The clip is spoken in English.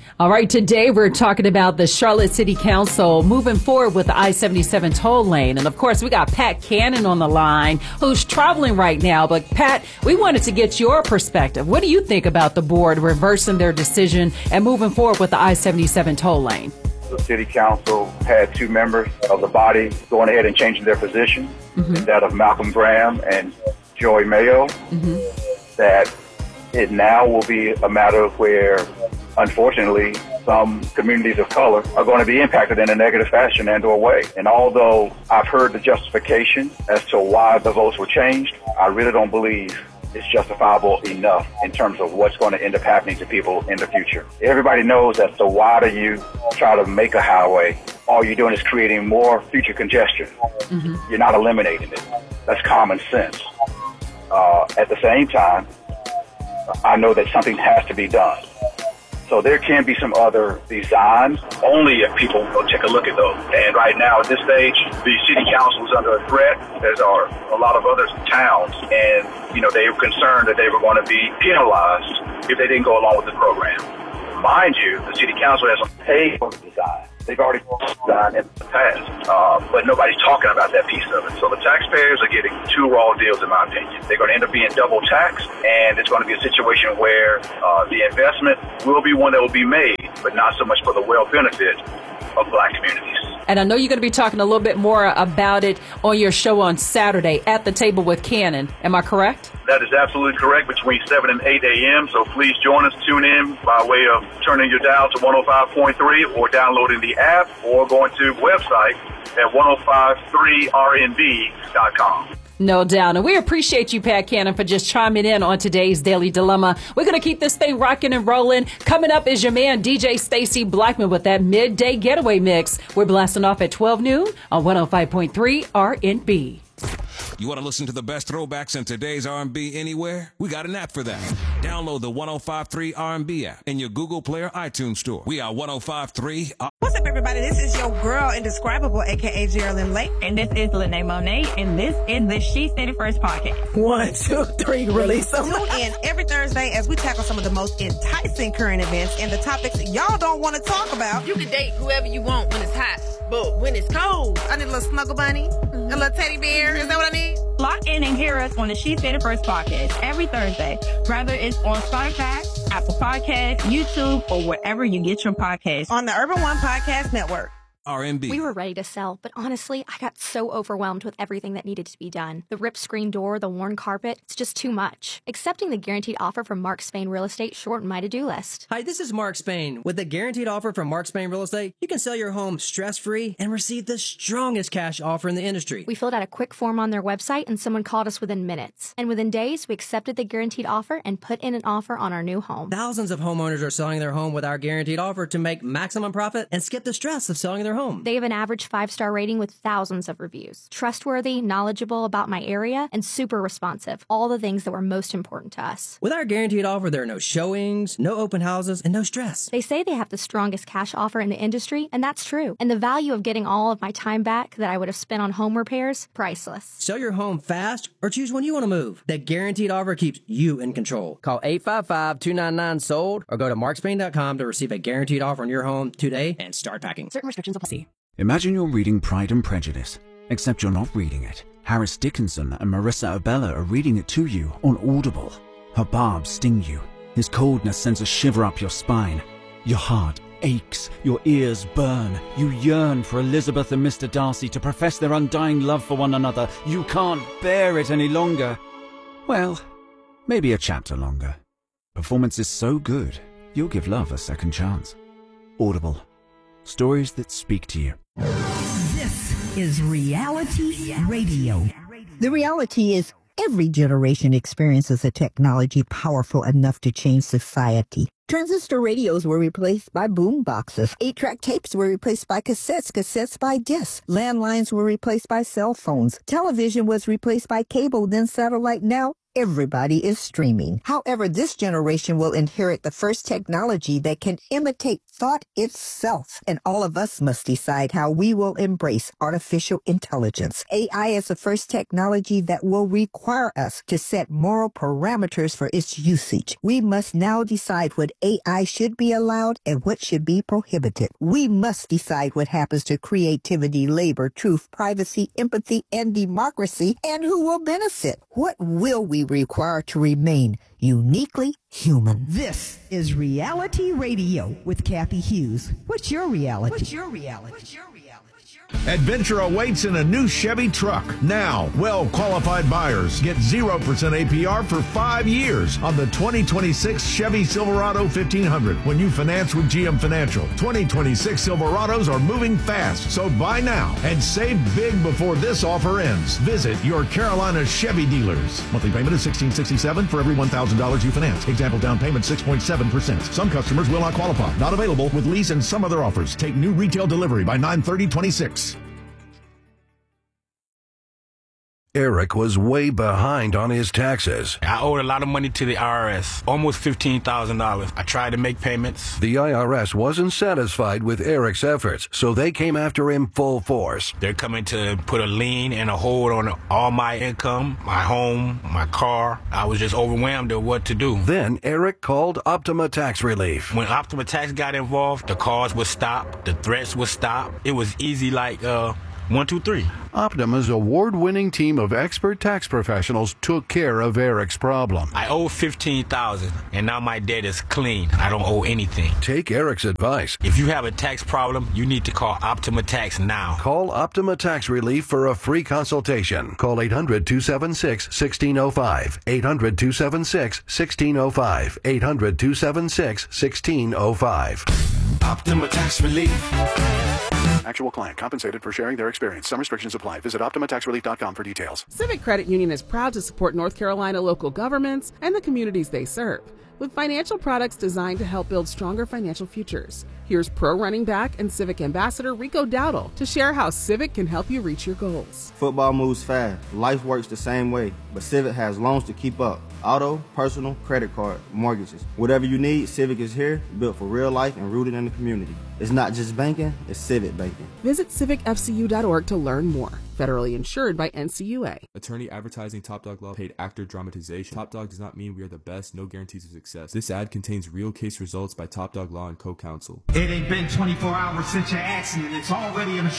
All right, today we're talking about the Charlotte City Council moving forward with the I-77 toll lane. And of course, we got Pat Cannon on the line, who's traveling right now. But Pat, we wanted to get your perspective. What do you think about the board reversing their decision and moving forward with the I-77 toll lane? The city council had two members of the body going ahead and changing their position, that of Malcolm Graham and Joy Mayo, that it now will be a matter of where, unfortunately, some communities of color are going to be impacted in a negative fashion and or way. And although I've heard the justification as to why the votes were changed, I really don't believe it's justifiable enough in terms of what's going to end up happening to people in the future. Everybody knows that the wider you try to make a highway, all you're doing is creating more future congestion. You're not eliminating it. That's common sense. At the same time, I know that something has to be done. So there can be some other designs, only if people will take a look at those. And right now, at this stage, the city council is under a threat, as are a lot of other towns. And, they were concerned that they were going to be penalized if they didn't go along with the program. Mind you, the city council hasn't paid for the design. They've already designed in the past, but nobody's talking about that piece of it. So the taxpayers are getting two raw deals, in my opinion. They're going to end up being double taxed, and it's going to be a situation where the investment will be one that will be made, but not so much for the well benefit of Black communities. And I know you're going to be talking a little bit more about it on your show on Saturday, At the Table with Cannon. Am I correct? That is absolutely correct, between 7 and 8 a.m. So please join us, tune in by way of turning your dial to 105.3 or downloading the app or going to the website at 1053rnb.com. No doubt. And we appreciate you, Pat Cannon, for just chiming in on today's Daily Dilemma. We're going to keep this thing rocking and rolling. Coming up is your man, DJ Stacy Blackman, with that midday getaway mix. We're blasting off at 12 noon on 105.3 RNB. You want to listen to the best throwbacks in today's R&B anywhere? We got an app for that. Download the 105.3 R&B app in your Google Play or iTunes store. We are 105.3. What's up, everybody? This is your girl, Indescribable, a.k.a. Geraldine Lake. And this is Lene Monet, and this is the She Said It First podcast. 1, 2, 3, release them. Tune in every Thursday as we tackle some of the most enticing current events and the topics y'all don't want to talk about. You can date whoever you want when it's hot, but when it's cold, I need a little snuggle bunny, a little teddy bear. Is that what I need? Lock in and hear us on the She Said It First podcast every Thursday, whether it's on Spotify, Apple Podcasts, YouTube, or wherever you get your podcasts. On the Urban One Podcast Network. R&B. We were ready to sell, but honestly, I got so overwhelmed with everything that needed to be done. The ripped screen door, the worn carpet, it's just too much. Accepting the guaranteed offer from Mark Spain Real Estate shortened my to-do list. Hi, this is Mark Spain. With the guaranteed offer from Mark Spain Real Estate, you can sell your home stress-free and receive the strongest cash offer in the industry. We filled out a quick form on their website and someone called us within minutes. And within days, we accepted the guaranteed offer and put in an offer on our new home. Thousands of homeowners are selling their home with our guaranteed offer to make maximum profit and skip the stress of selling their home. They have an average 5-star rating with thousands of reviews. Trustworthy, knowledgeable about my area, and super responsive. All the things that were most important to us. With our guaranteed offer, there are no showings, no open houses, and no stress. They say they have the strongest cash offer in the industry, and that's true. And the value of getting all of my time back that I would have spent on home repairs, priceless. Sell your home fast or choose when you want to move. The guaranteed offer keeps you in control. Call 855-299-SOLD or go to markspain.com to receive a guaranteed offer on your home today and start packing. Certain restrictions apply. Imagine you're reading Pride and Prejudice, except you're not reading it. Harris Dickinson and Marissa Abella are reading it to you on Audible. Her barbs sting you. His coldness sends a shiver up your spine. Your heart aches, your ears burn. You yearn for Elizabeth and Mr. Darcy to profess their undying love for one another. You can't bear it any longer. Well, maybe a chapter longer. Performance is so good, you'll give love a second chance. Audible. Stories that speak to you. This is Reality Radio. The reality is every generation experiences a technology powerful enough to change society. Transistor radios were replaced by boom boxes. 8-track tapes were replaced by cassettes, cassettes by discs. Landlines were replaced by cell phones. Television was replaced by cable, then satellite. Now everybody is streaming. However, this generation will inherit the first technology that can imitate thought itself, and all of us must decide how we will embrace artificial intelligence. AI is the first technology that will require us to set moral parameters for its usage. We must now decide what AI should be allowed and what should be prohibited. We must decide what happens to creativity, labor, truth, privacy, empathy, and democracy, and who will benefit. What will we require to remain uniquely human? This is Reality Radio with Kathy Hughes. What's your reality? What's your reality? What's your reality? Adventure awaits in a new Chevy truck. Now, well-qualified buyers get 0% APR for 5 years on the 2026 Chevy Silverado 1500 when you finance with GM Financial. 2026 Silverados are moving fast, so buy now and save big before this offer ends. Visit your Carolina Chevy dealers. Monthly payment is $1,667 for every $1,000 you finance. Example down payment 6.7%. Some customers will not qualify. Not available with lease and some other offers. Take new retail delivery by 9/30/26. Eric was way behind on his taxes. I owed a lot of money to the IRS, almost $15,000. I tried to make payments. The IRS wasn't satisfied with Eric's efforts, so they came after him full force. They're coming to put a lien and a hold on all my income, my home, my car. I was just overwhelmed at what to do. Then Eric called Optima Tax Relief. When Optima Tax got involved, the calls would stop, the threats would stop. It was easy like 1, 2, 3. Optima's award-winning team of expert tax professionals took care of Eric's problem. I owe $15,000, and now my debt is clean. I don't owe anything. Take Eric's advice. If you have a tax problem, you need to call Optima Tax now. Call Optima Tax Relief for a free consultation. Call 800-276-1605. 800-276-1605. 800-276-1605. Optima Tax Relief. Actual client compensated for sharing their experience. Some restrictions apply. Visit OptimaTaxRelief.com for details. Civic Credit Union is proud to support North Carolina local governments and the communities they serve with financial products designed to help build stronger financial futures. Here's pro running back and Civic Ambassador Rico Dowdle to share how Civic can help you reach your goals. Football moves fast. Life works the same way, but Civic has loans to keep up. Auto, personal, credit card, mortgages. Whatever you need, Civic is here, built for real life and rooted in the community. It's not just banking, it's Civic banking. Visit civicfcu.org to learn more. Federally insured by NCUA. Attorney advertising Top Dog Law paid actor dramatization. Top Dog does not mean we are the best, no guarantees of success. This ad contains real case results by Top Dog Law and co-counsel. It ain't been 24 hours since your accident. It's already in a